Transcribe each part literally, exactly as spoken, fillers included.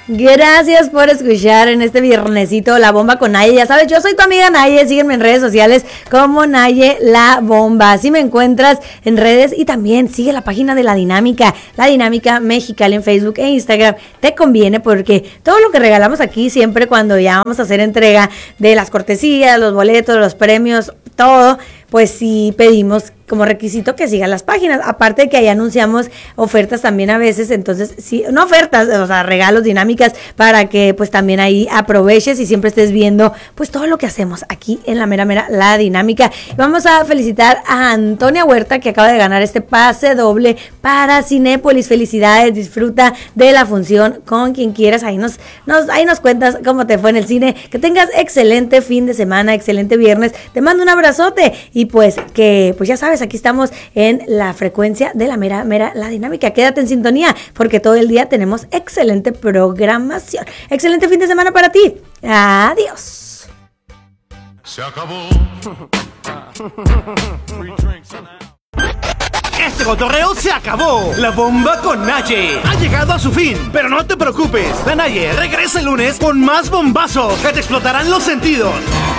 Gracias por escuchar en este viernesito La Bomba con Naye. Ya sabes, yo soy tu amiga Naye. Sígueme en redes sociales como Naye La Bomba. Así me encuentras en redes y también sigue la página de La Dinámica, La Dinámica Mexicali en Facebook e Instagram. Te conviene porque todo lo que regalamos aquí siempre cuando ya vamos a hacer entrega de las cortesías, los boletos, los premios, todo, pues sí pedimos como requisito que sigan las páginas, aparte de que ahí anunciamos ofertas también a veces, entonces sí, no ofertas, o sea, regalos, dinámicas, para que pues también ahí aproveches y siempre estés viendo pues todo lo que hacemos aquí en la mera mera La Dinámica. Vamos a felicitar a Antonia Huerta, que acaba de ganar este pase doble para Cinépolis. Felicidades, disfruta de la función con quien quieras, ahí nos, nos, ahí nos cuentas cómo te fue en el cine, que tengas excelente fin de semana, excelente viernes, te mando un abrazote y pues que pues ya sabes, aquí estamos en la frecuencia de la mera, mera La Dinámica. Quédate en sintonía porque todo el día tenemos excelente programación. Excelente fin de semana para ti. Adiós. Se acabó. Este cotorreo se acabó. La Bomba con Naye ha llegado a su fin. Pero no te preocupes, la Naye regresa el lunes con más bombazos que te explotarán los sentidos.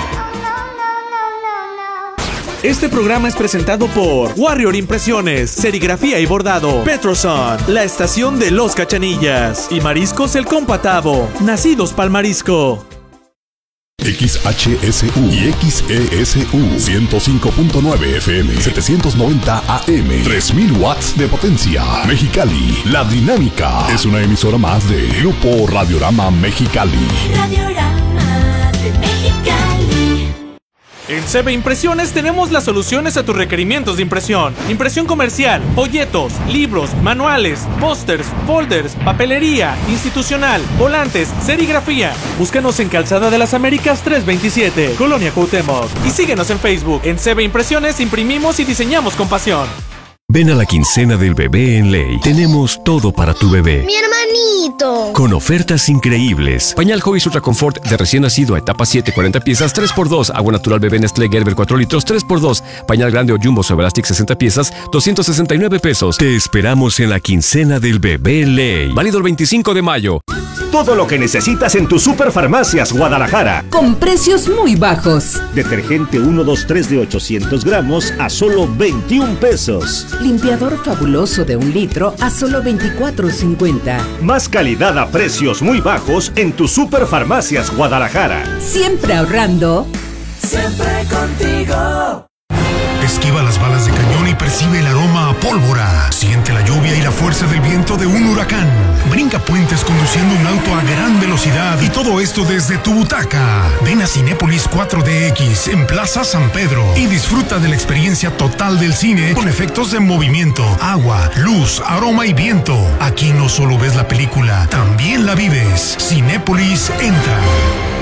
Este programa es presentado por Warrior Impresiones, Serigrafía y Bordado, Petroson, la estación de Los Cachanillas y Mariscos El Compatavo, nacidos pa'l marisco. X H S U y X E S U ciento cinco punto nueve F M, setecientos noventa A M, tres mil watts de potencia. Mexicali, La Dinámica es una emisora más de Grupo Radiorama Mexicali. Radiorama de Mexicali. En C B Impresiones tenemos las soluciones a tus requerimientos de impresión. Impresión comercial, folletos, libros, manuales, pósters, folders, papelería, institucional, volantes, serigrafía. Búscanos en Calzada de las Américas trescientos veintisiete, Colonia Cuauhtémoc. Y síguenos en Facebook. En C B Impresiones imprimimos y diseñamos con pasión. Ven a la quincena del bebé en Ley. Tenemos todo para tu bebé. ¡Mi hermanito! Con ofertas increíbles. Pañal Huggies Ultra Comfort de recién nacido a etapa siete, cuarenta piezas, tres por dos. Agua natural bebé Nestlé Gerber cuatro litros, tres por dos. Pañal grande o Jumbo Sobelastic sesenta piezas, doscientos sesenta y nueve pesos. Te esperamos en la quincena del bebé en Ley. Válido el veinticinco de mayo. Todo lo que necesitas en tus Superfarmacias Guadalajara. Con precios muy bajos. Detergente uno dos tres de ochocientos gramos a solo veintiún pesos. Limpiador fabuloso de un litro a solo veinticuatro cincuenta. Más calidad a precios muy bajos en tus Superfarmacias Guadalajara. Siempre ahorrando. Siempre contigo. Esquiva las balas de cañón y percibe el aroma a pólvora. Siente la lluvia y la fuerza del viento de un huracán. Brinca puentes conduciendo un auto a gran velocidad y todo esto desde tu butaca. Ven a Cinépolis cuatro D X en Plaza San Pedro y disfruta de la experiencia total del cine con efectos de movimiento, agua, luz, aroma y viento. Aquí no solo ves la película, también la vives. Cinépolis entra.